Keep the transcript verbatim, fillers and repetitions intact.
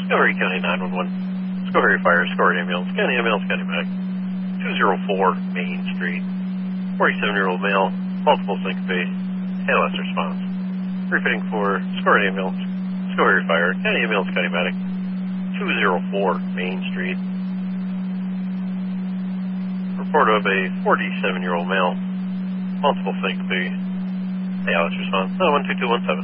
Schoharie County nine one one. Schoharie Fire, Schoharie Ambulance, County Ambulance, County Medic. two oh four Main Street. forty-seven-year-old male, multiple syncope, A L S response. Refitting for Schoharie Ambulance, Schoharie Fire, County Ambulance, County Medic. two oh four Main Street. Report of a forty-seven-year-old male, multiple syncope, A L S response, nine one two two one seven.